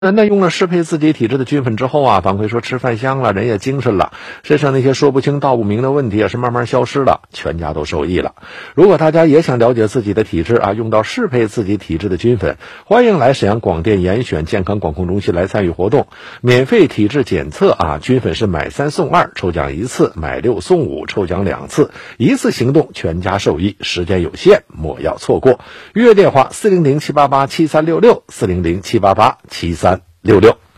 那用了适配自己体质的菌粉之后啊，反馈说吃饭香了，人也精神了，身上那些说不清道不明的问题也是慢慢消失了，全家都受益了。如果大家也想了解自己的体质啊，用到适配自己体质的菌粉，欢迎来沈阳广电严选健康管控中心来参与活动，免费体质检测啊，菌粉是买3送2，抽奖1次，买6送5，抽奖2次，一次行动全家受益，时间有限，莫要错过。预约电话400-788-7366，400-788-7366。